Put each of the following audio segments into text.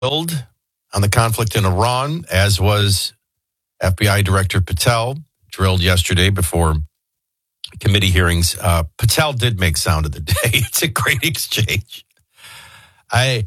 on the conflict in Iran, as was FBI Director Patel, drilled yesterday before committee hearings. Patel did make sound of the day. It's a great exchange. The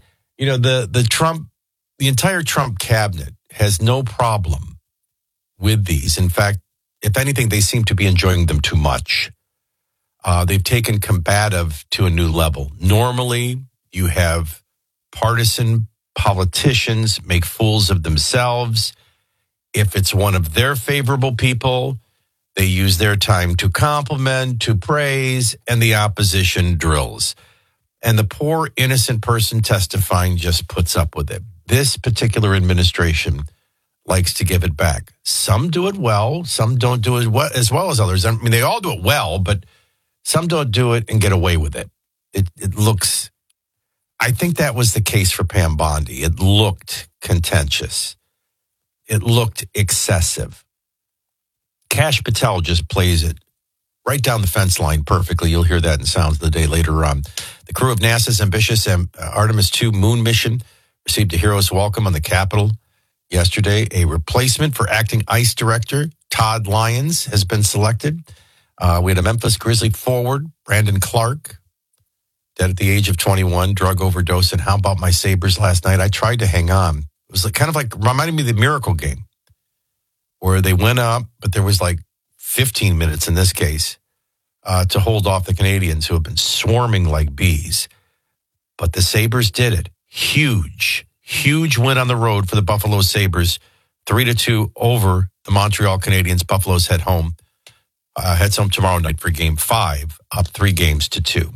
entire Trump cabinet has no problem with these. In fact, if anything, they seem to be enjoying them too much. They've taken combative to a new level. Normally, you have partisan politicians make fools of themselves. If it's one of their favorable people, they use their time to compliment, to praise, and the opposition drills. And the poor, innocent person testifying just puts up with it. This particular administration likes to give it back. Some do it well. Some don't do it as well as others. I mean, they all do it well, but some don't do it and get away with it. It looks... I think that was the case for Pam Bondi. It looked contentious. It looked excessive. Kash Patel just plays it right down the fence line perfectly. You'll hear that in Sounds of the Day later on. The crew of NASA's ambitious Artemis 2 moon mission received a hero's welcome on the Capitol yesterday. A replacement for acting ICE director Todd Lyons has been selected. We had a Memphis Grizzly forward, Brandon Clark, dead at the age of 21, drug overdose. And how about my Sabres last night? I tried to hang on. It was kind of like reminding me of the Miracle game where they went up, but there was like 15 minutes in this case to hold off the Canadians who have been swarming like bees. But the Sabres did it. Huge win on the road for the Buffalo Sabres. 3-2 over the Montreal Canadiens. Buffalo's heads home tomorrow night for Game 5, up 3-2.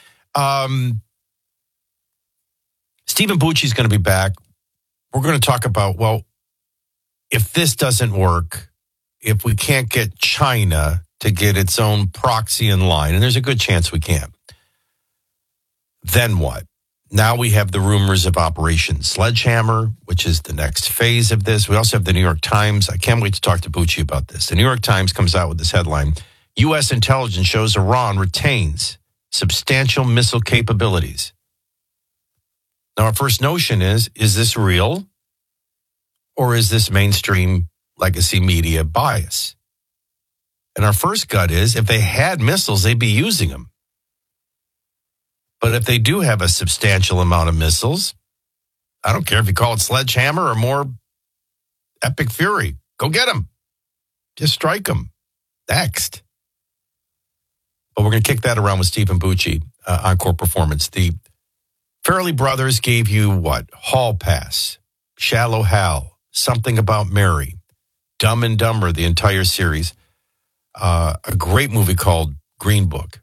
Stephen Bucci's going to be back. We're going to talk about, if this doesn't work, if we can't get China to get its own proxy in line, and there's a good chance we can't, then what? Now we have the rumors of Operation Sledgehammer, which is the next phase of this. We also have the New York Times. I can't wait to talk to Bucci about this. The New York Times comes out with this headline: U.S. intelligence shows Iran retains substantial missile capabilities. Now, our first notion is this real? Or is this mainstream legacy media bias? And our first gut is, if they had missiles, they'd be using them. But if they do have a substantial amount of missiles, I don't care if you call it Sledgehammer or more Epic Fury. Go get them. Just strike them. Next. But we're going to kick that around with Stephen Bucci on Core Performance. The Farrelly brothers gave you what? Hall Pass, Shallow Hal, Something About Mary, Dumb and Dumber, the entire series. A great movie called Green Book.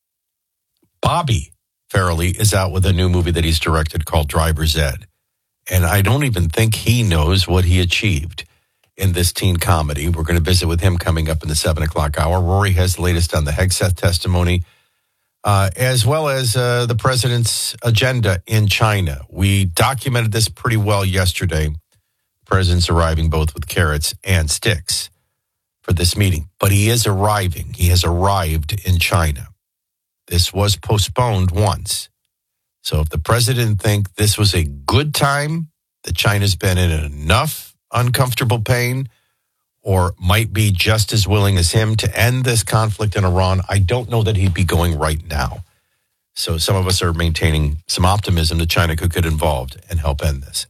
Bobby Farrelly is out with a new movie that he's directed called Driver's Ed. And I don't even think he knows what he achieved in this teen comedy. We're going to visit with him coming up in the 7 o'clock hour. Rory has the latest on the Hegseth testimony, as well as the president's agenda in China. We documented this pretty well yesterday. The president's arriving both with carrots and sticks for this meeting. But he is arriving. He has arrived in China. This was postponed once. So if the president thinks this was a good time, that China's been in enough uncomfortable pain, or might be just as willing as him to end this conflict in Iran, I don't know that he'd be going right now. So some of us are maintaining some optimism that China could get involved and help end this.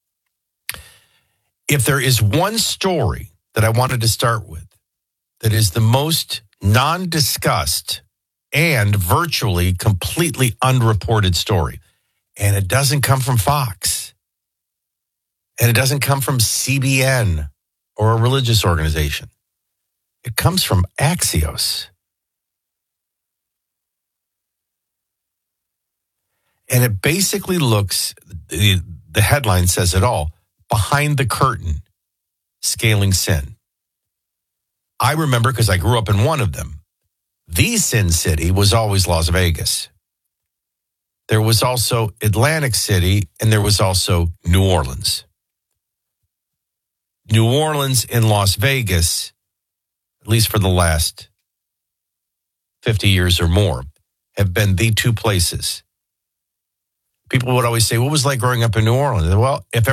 If there is one story that I wanted to start with that is the most non-discussed and virtually completely unreported story, and it doesn't come from Fox, and it doesn't come from CBN or a religious organization. It comes from Axios. And it basically looks, the headline says it all, Behind the Curtain, Scaling Sin. I remember, because I grew up in one of them, the Sin City was always Las Vegas. There was also Atlantic City, and there was also New Orleans. New Orleans and Las Vegas, at least for the last 50 years or more, have been the two places people would always say, what was it like growing up in New Orleans? Well, if